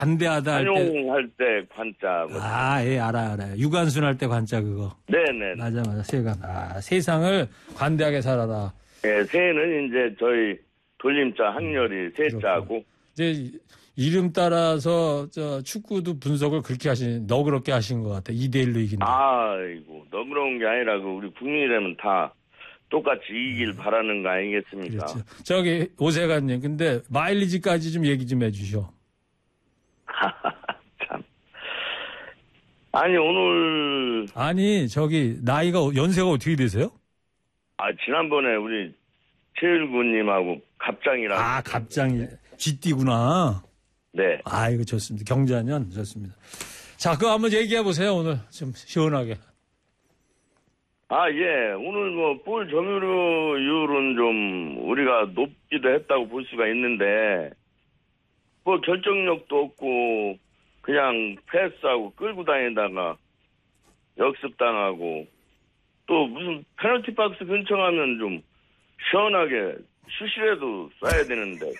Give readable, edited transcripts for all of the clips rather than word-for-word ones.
관대하다 할 때. 관용할 때 관자. 아, 예, 알아요. 유관순 할 때 관자 그거. 네네. 맞아. 세관. 아, 세상을 관대하게 살아라. 네, 새해는 이제 저희 돌림자 학렬이 세자고. 이제 이름 따라서 축구도 분석을 그렇게 너그럽게 하신 것 같아. 2대1로 이긴다. 아이고, 너그러운 게 아니라 우리 국민이라면 다 똑같이 이기길 바라는 거 아니겠습니까? 그렇죠. 저기 오세관님, 근데 마일리지까지 좀 얘기 좀 해주셔. 참. 아니 오늘 저기 나이가 연세가 어떻게 되세요? 지난번에 우리 최일구님하고 갑장이라고. 갑장이 쥐띠구나. 네. 이거 좋습니다. 경자년 좋습니다. 자, 그거 한번 얘기해 보세요. 오늘 좀 시원하게. 예. 오늘 볼 점유율은 좀 우리가 높기도 했다고 볼 수가 있는데 결정력도 없고 그냥 패스하고 끌고 다니다가 역습당하고 또 무슨 페널티 박스 근처 가면 좀 시원하게 슛이라도 쏴야 되는데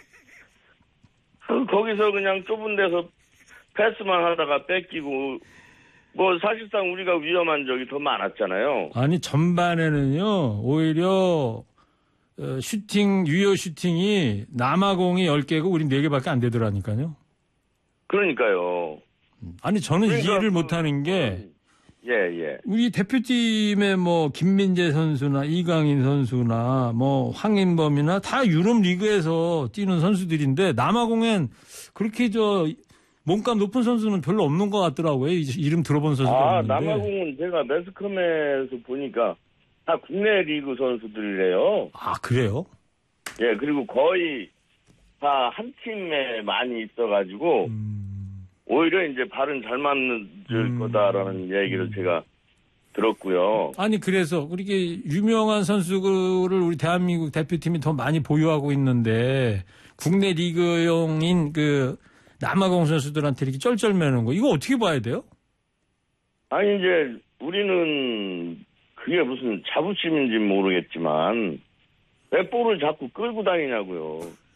거기서 그냥 좁은 데서 패스만 하다가 뺏기고 사실상 우리가 위험한 적이 더 많았잖아요. 전반에는요 오히려 유효 슈팅이 남아공이 10개고 우린 4개밖에 안 되더라니까요. 그러니까요. 저는 이해를 못하는 게 예. 우리 대표팀의 김민재 선수나 이강인 선수나 황인범이나 다 유럽 리그에서 뛰는 선수들인데 남아공엔 그렇게 몸값 높은 선수는 별로 없는 것 같더라고요. 이름 들어본 선수가 없는데. 남아공은 제가 매스컴에서 보니까 다 국내 리그 선수들이래요. 그래요? 예, 그리고 거의 다 한 팀에 많이 있어가지고 오히려 이제 발은 잘 맞을 거다라는 얘기를 제가 들었고요. 그래서 그렇게 유명한 선수를 우리 대한민국 대표팀이 더 많이 보유하고 있는데 국내 리그용인 남아공 선수들한테 이렇게 쩔쩔매는 거 이거 어떻게 봐야 돼요? 이제 우리는 그게 무슨 자부심인지 모르겠지만 왜 볼을 자꾸 끌고 다니냐고요.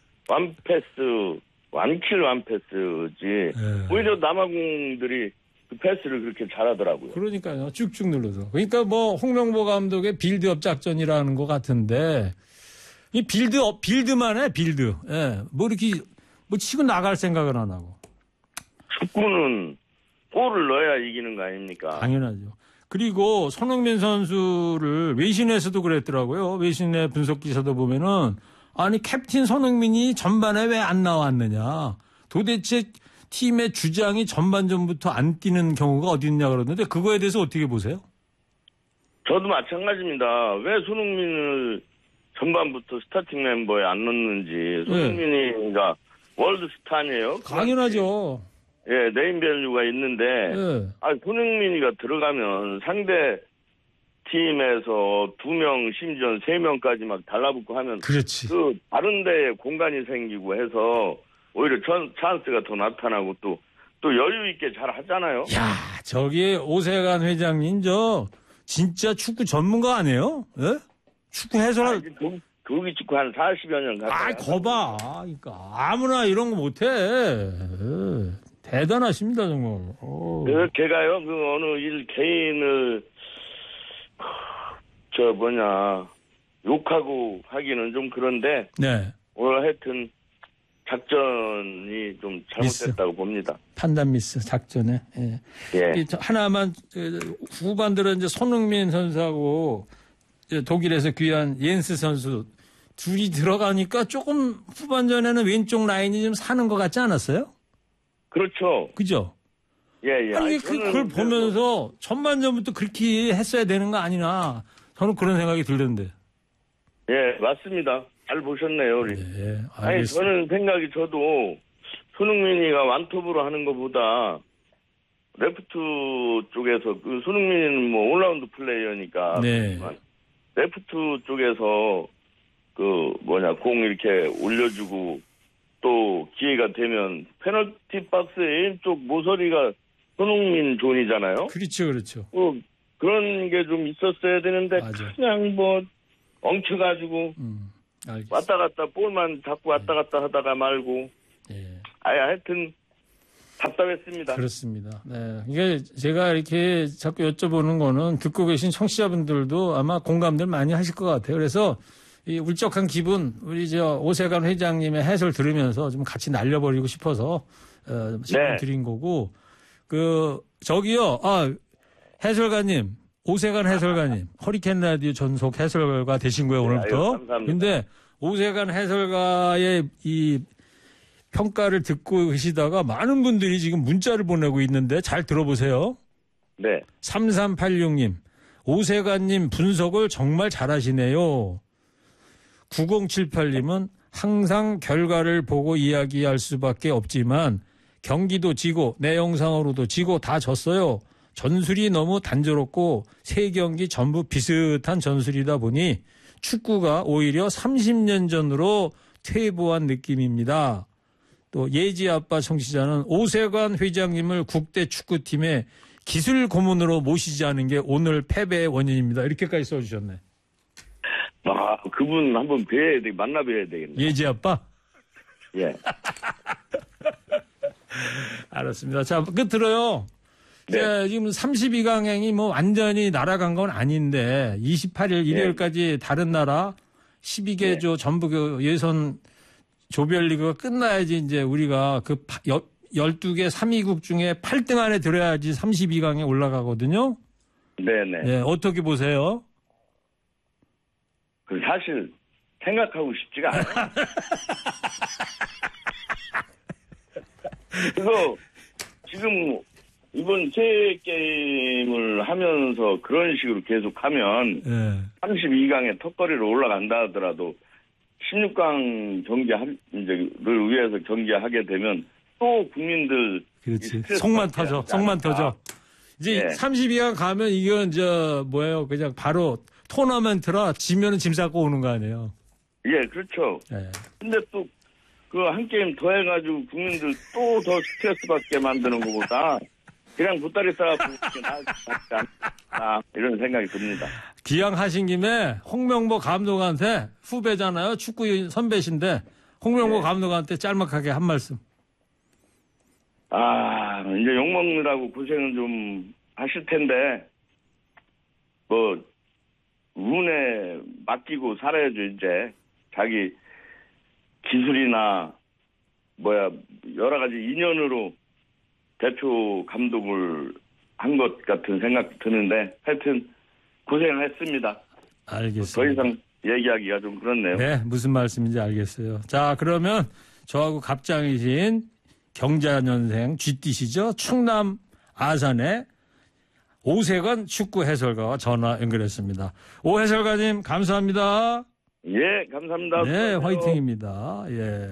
완킬 완패스지. 네. 오히려 남아공들이 그 패스를 그렇게 잘하더라고요. 그러니까요. 쭉쭉 눌러서. 그러니까 홍명보 감독의 빌드업 작전이라는 것 같은데 이 빌드만 해 빌드. 예. 이렇게 치고 나갈 생각을 안 하고. 축구는 골을 넣어야 이기는 거 아닙니까? 당연하죠. 그리고 손흥민 선수를 외신에서도 그랬더라고요. 외신의 분석 기사도 보면은 캡틴 손흥민이 전반에 왜 안 나왔느냐. 도대체 팀의 주장이 전반전부터 안 뛰는 경우가 어디 있냐 그러는데 그거에 대해서 어떻게 보세요? 저도 마찬가지입니다. 왜 손흥민을 전반부터 스타팅 멤버에 안 넣는지. 손흥민이가 월드스타 아니에요? 당연하죠. 예, 네임밸류가 있는데 손흥민이가 들어가면 상대 팀에서 2명 심지어 3명까지 막 달라붙고 하면 그렇지. 다른 데에 공간이 생기고 해서 오히려 찬스가 더 나타나고 또 여유 있게 잘 하잖아요. 야, 저기 오세관 회장님 진짜 축구 전문가 아니에요? 예? 축구 해설할 거기 축구 한 40여 년 가까이. 거봐. 그러니까 아무나 이런 거 못해. 대단하십니다 정말. 걔가요 어느 개인을 욕하고 하기는 좀 그런데 네. 오늘 하여튼 작전이 좀 잘못됐다고 봅니다. 판단 미스 작전에. 예. 하나만 후반 들어 이제 손흥민 선수하고 독일에서 귀한 옌스 선수 둘이 들어가니까 조금 후반전에는 왼쪽 라인이 좀 사는 것 같지 않았어요? 그렇죠. 그죠? 예. 그걸 보면서 전반전부터 그렇게 했어야 되는 거 아니나 저는 그런 생각이 들던데. 예, 맞습니다. 잘 보셨네요, 우리. 네, 저는 생각이 저도 손흥민이가 완톱으로 하는 것보다 레프트 쪽에서 손흥민이는 올라운드 플레이어니까. 네. 레프트 쪽에서 공 이렇게 올려주고 또 기회가 되면 페널티 박스의 왼쪽 모서리가 손흥민 존이잖아요. 그렇죠. 그런 게 좀 있었어야 되는데 맞아. 그냥 엉켜가지고 왔다 갔다 볼만 자꾸 왔다 갔다 하다가 말고. 예. 하여튼 답답했습니다. 그렇습니다. 네. 이게 제가 이렇게 자꾸 여쭤보는 거는 듣고 계신 청취자분들도 아마 공감들 많이 하실 것 같아요. 그래서 이 울적한 기분, 우리 오세관 회장님의 해설 들으면서 좀 같이 날려버리고 싶어서, 질문 드린 거고, 저기요, 해설가님, 오세관 해설가님, 허리케인 라디오 전속 해설가 되신 거예요, 오늘부터. 감사합니다. 근데 오세관 해설가의 이 평가를 듣고 계시다가 많은 분들이 지금 문자를 보내고 있는데 잘 들어보세요. 네. 3386님, 오세관님 분석을 정말 잘하시네요. 9078님은 항상 결과를 보고 이야기할 수밖에 없지만 경기도 지고 내 영상으로도 지고 다 졌어요. 전술이 너무 단조롭고 세 경기 전부 비슷한 전술이다 보니 축구가 오히려 30년 전으로 퇴보한 느낌입니다. 또 예지 아빠 청취자는 오세관 회장님을 국대 축구팀의 기술 고문으로 모시지 않은 게 오늘 패배의 원인입니다. 이렇게까지 써주셨네. 그분 한번 만나 뵈야 되겠네. 예지 아빠? 예. 알았습니다. 자, 끝으로요. 네. 지금 32강행이 뭐 완전히 날아간 건 아닌데 28일 일요일까지 다른 나라 12개 조 전부 예선 조별리그가 끝나야지 이제 우리가 12개 3위국 중에 8등 안에 들어야지 32강에 올라가거든요. 네네. 네, 어떻게 보세요? 사실 생각하고 싶지가 않아요. 그래서 지금 이번 세 게임을 하면서 그런 식으로 계속하면 32강에 턱걸이로 올라간다 하더라도 16강 경기를 위해서 경기하게 되면 또 국민들 그렇지. 속만 터져. 이제 32강 가면 이건 그냥 바로 토너먼트라 지면은 짐 싸고 오는 거 아니에요? 예, 그렇죠. 네. 근데 또 그 한 게임 더 해가지고 국민들 또 더 스트레스 받게 만드는 것보다 그냥 보따리 싸갖고 낫지 않나 이런 생각이 듭니다. 기왕 하신 김에 홍명보 감독한테 후배잖아요. 축구 선배신데 홍명보 감독한테 짤막하게 한 말씀. 이제 욕먹느라고 고생은 좀 하실 텐데 운에 맡기고 살아야죠. 이제 자기 기술이나 여러 가지 인연으로 대표 감독을 한 것 같은 생각이 드는데 하여튼 고생했습니다. 알겠습니다. 더 이상 얘기하기가 좀 그렇네요. 네, 무슨 말씀인지 알겠어요. 자, 그러면 저하고 갑장이신 경자년생 GT시죠? 충남 아산의 오세관 축구 해설가와 전화 연결했습니다. 오 해설가님 감사합니다. 예, 감사합니다. 네, 화이팅입니다. 예.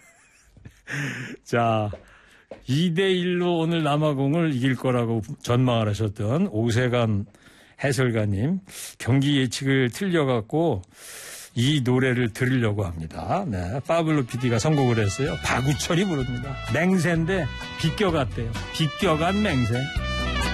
자, 2대1로 오늘 남아공을 이길 거라고 전망을 하셨던 오세관 해설가님 경기 예측을 틀려갖고 이 노래를 들으려고 합니다. 네, 파블로 PD가 선곡을 했어요. 박우철이 부릅니다. 맹세인데 비껴갔대요. 비껴간 맹세.